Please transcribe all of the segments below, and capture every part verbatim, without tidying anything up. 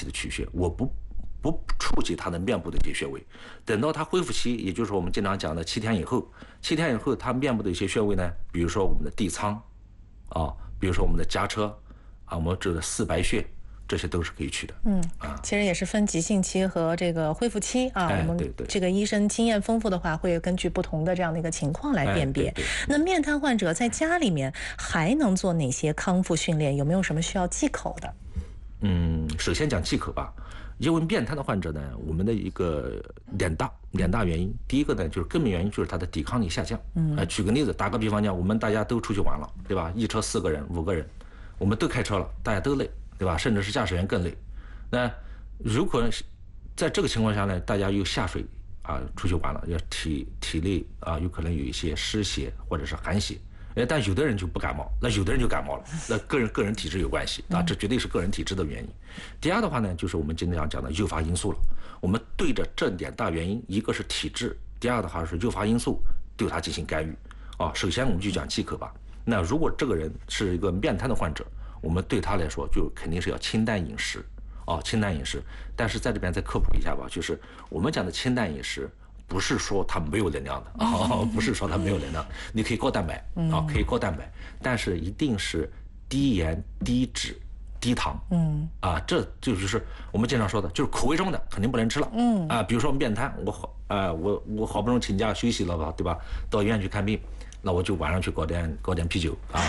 的取穴，我不不触及他的面部的一些穴位。等到他恢复期，也就是我们经常讲的七天以后，七天以后他面部的一些穴位呢，比如说我们的地仓啊，比如说我们的颊车啊，我们这个四白穴。这些都是可以去的， 嗯啊，其实也是分急性期和这个恢复期啊。 哎、 我们这个医生经验丰富的话，会根据不同的这样的一个情况来辨别。 哎、对对那面瘫患者在家里面还能做哪些康复训练？有没有什么需要忌口的？ 嗯，首先讲忌口吧，因为面瘫的患者呢，我们的一个两大两大原因，第一个呢就是根本原因就是他的抵抗力下降。嗯，呃，举个例子，打个比方讲，我们大家都出去玩了，对吧？一车四个人、五个人，我们都开车了，大家都累。对吧？甚至是驾驶员更累。那如果在这个情况下呢，大家又下水啊，出去玩了，要体体力啊，有可能有一些湿邪或者是寒邪。哎，但有的人就不感冒，那有的人就感冒了，那个人个人体质有关系啊，这绝对是个人体质的原因。第二的话呢，就是我们经常讲的诱发因素了。我们对着这两大原因，一个是体质，第二的话是诱发因素，对它进行干预啊。首先我们就讲忌口吧。那如果这个人是一个面瘫的患者，我们对他来说就肯定是要清淡饮食，哦，清淡饮食。但是在这边再科普一下吧，就是我们讲的清淡饮食，不是说他没有能量的啊、哦，不是说他没有能量，你可以高蛋白啊、哦，可以高蛋白，但是一定是低盐、低脂、低糖，嗯，啊，这就是我们经常说的，就是口味重的肯定不能吃了，嗯，啊，比如说面瘫，我好啊，我我好不容易请假休息了吧，对吧？到医院去看病。那我就晚上去搞点搞点啤酒啊，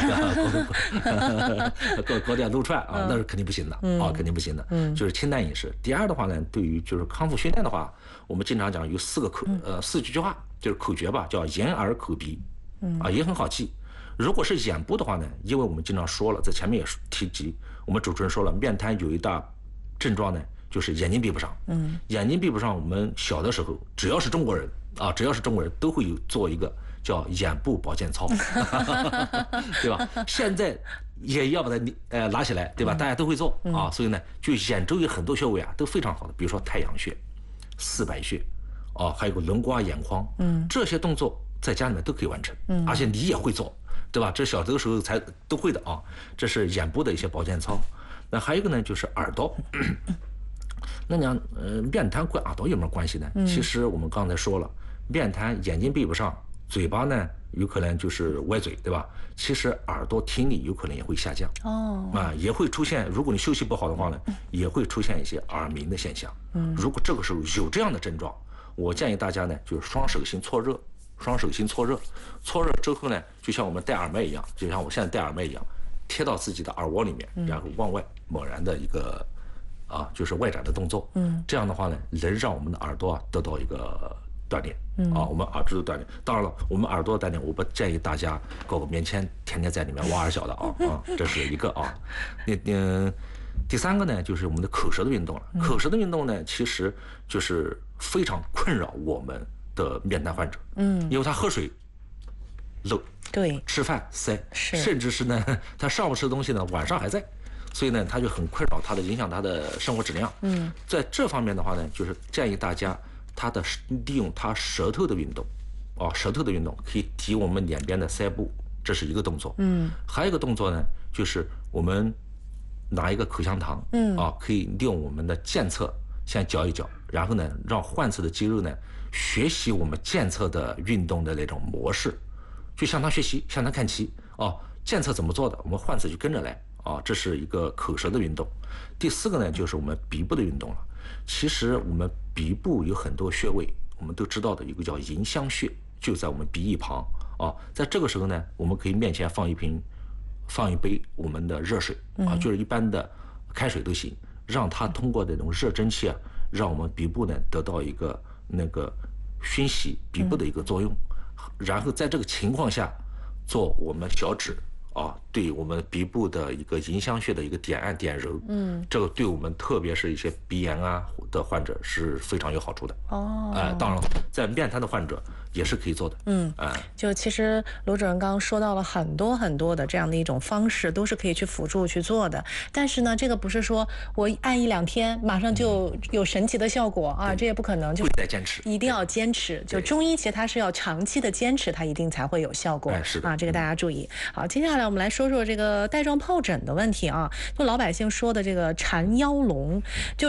搞搞点撸串啊，那是肯定不行的啊，肯定不行的。就是清淡饮食。第二的话呢，对于就是康复训练的话，我们经常讲有四个口呃四句话，就是口诀吧，叫眼耳口鼻，啊也很好记。如果是眼部的话呢，因为我们经常说了，在前面也提及，我们主持人说了，面瘫有一大症状呢，就是眼睛闭不上。嗯，眼睛闭不上，我们小的时候只要是中国人啊，只要是中国人都会有做一个。叫眼部保健操，对吧？现在也要把它呃拿起来，对吧？大家都会做啊，所以呢，就眼周有很多穴位啊都非常好的，比如说太阳穴、四白穴，啊，还有个轮刮眼眶，嗯，这些动作在家里面都可以完成，嗯，而且你也会做，对吧？这小的时候才都会的啊。这是眼部的一些保健操。那还有一个呢，就是耳朵。那你讲，呃，面瘫跟耳朵有没有关系呢？其实我们刚才说了，面瘫眼睛闭不上。嘴巴呢，有可能就是歪嘴，对吧？其实耳朵听力有可能也会下降哦，啊，也会出现。如果你休息不好的话呢，也会出现一些耳鸣的现象。嗯，如果这个时候有这样的症状，我建议大家呢，就是双手心搓热，双手心搓热，搓热之后呢，就像我们戴耳麦一样，就像我现在戴耳麦一样，贴到自己的耳窝里面，然后往外猛然的一个啊，就是外展的动作。嗯，这样的话呢，能让我们的耳朵啊得到一个。锻炼啊，我们耳朵的锻炼。当然了，我们耳朵的锻炼，我不建议大家搞个棉签，天天在里面挖耳小的啊啊，这是一个啊。那嗯，第三个呢，就是我们的口舌的运动了。口舌的运动呢，其实就是非常困扰我们的面瘫患者，嗯，因为他喝水漏， 对， 吃饭塞，甚至是呢，他上午吃的东西呢，晚上还在。所以呢，他就很困扰他的，影响他的生活质量。嗯，在这方面的话呢，就是建议大家。他的利用他舌头的运动，啊，舌头的运动可以提我们两边的腮部，这是一个动作。嗯，还有一个动作呢，就是我们拿一个口香糖，嗯，啊，可以利用我们的健侧先嚼一嚼，然后呢，让患侧的肌肉呢学习我们健侧的运动的那种模式，就向他学习，向他看齐。哦，健侧怎么做的，我们患侧就跟着来。啊，这是一个口舌的运动。第四个呢，就是我们鼻部的运动了。其实我们鼻部有很多穴位，我们都知道的，有个叫迎香穴，就在我们鼻翼旁啊。在这个时候呢，我们可以面前放一瓶，放一杯我们的热水啊，就是一般的开水都行，让它通过这种热蒸汽啊，让我们鼻部呢得到一个那个熏洗鼻部的一个作用，然后在这个情况下做我们小指。啊，对我们鼻部的一个迎香穴的一个点按点揉，嗯，这个对我们特别是一些鼻炎啊的患者是非常有好处的。哦，哎、呃，当然，在面瘫的患者也是可以做的。嗯，哎、呃， 就其实罗主任刚刚说到了很多很多的这样的一种方式，都是可以去辅助去做的。但是呢，这个不是说我按一两天马上就有神奇的效果、嗯、啊，这也不可能，就会再坚持， 一定要坚持。就中医其实它是要长期的坚持，它一定才会有效果。 哎，是的啊， 这个大家注意。好，接下来我们来说说这个带状疱疹的问题啊，就老百姓说的这个缠腰龙，就